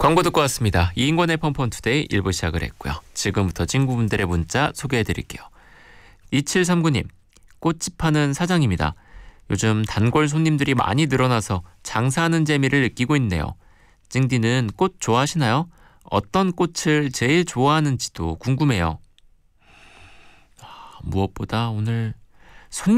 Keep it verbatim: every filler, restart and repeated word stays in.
광고 듣고 왔습니다. 이인권의 펀펀투데이 일 부 시작을 했고요. 지금부터 친구분들의 문자 소개해드릴게요. 이칠삼구 님, 꽃집 파는 사장입니다. 요즘 단골 손님들이 많이 늘어나서 장사하는 재미를 느끼고 있네요. 찡디는 꽃 좋아하시나요? 어떤 꽃을 제일 좋아하는지도 궁금해요. 아, 무엇보다 오늘 손님